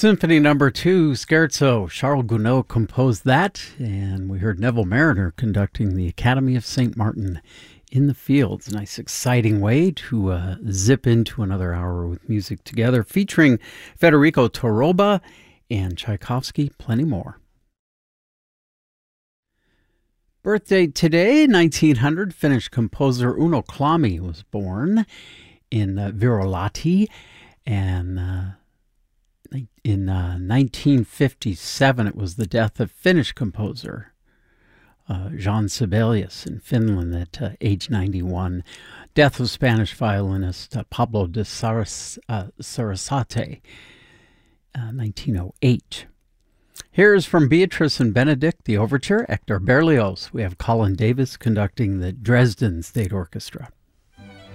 Symphony Number 2, Scherzo. Charles Gounod composed that, and we heard Neville Marriner conducting the Academy of St. Martin in the Fields. Nice, exciting way to zip into another hour with music together, featuring Federico Toroba and Tchaikovsky, plenty more. Birthday today, 1900, Finnish composer Uno Kalmi was born in Virolahti, and in 1957, it was the death of Finnish composer Jean Sibelius in Finland at age 91. Death of Spanish violinist Pablo de Sarasate, 1908. Here's from Beatrice and Benedict, the overture, Hector Berlioz. We have Colin Davis conducting the Dresden State Orchestra.